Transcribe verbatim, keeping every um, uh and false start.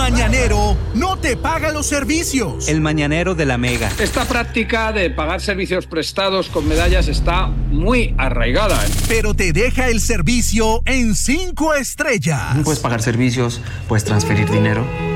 Mañanero no te paga los servicios. El Mañanero de la Mega. Esta práctica de pagar servicios prestados con medallas está muy arraigada. Pero te deja el servicio en cinco estrellas. Puedes pagar servicios, puedes transferir dinero.